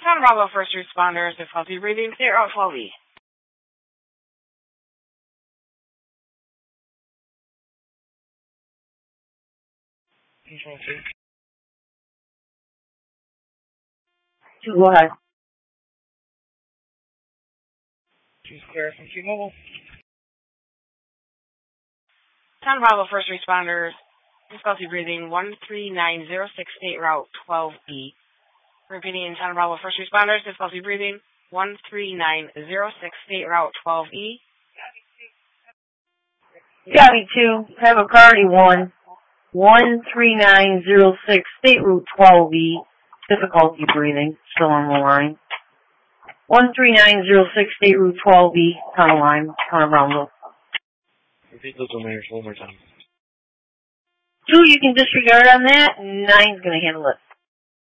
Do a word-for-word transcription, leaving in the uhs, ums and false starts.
Town Bravo first responders, difficulty breathing, clear out twelve E. Control two. Two, go ahead. Two clear from T-Mobile. Town Bravo first responders, difficulty breathing, one three nine zero six, state route twelve E. Repeating, Town Bravo first responders, difficulty breathing, one three nine zero six, state route twelve E. Gabby two, have a priority one, one three nine zero six, state route twelve E, difficulty breathing, still on the line. one three nine zero six, state route twelve E, on the line, on Bravo. Repeat those numbers one more time. Two, you can disregard on that, and nine's gonna handle it.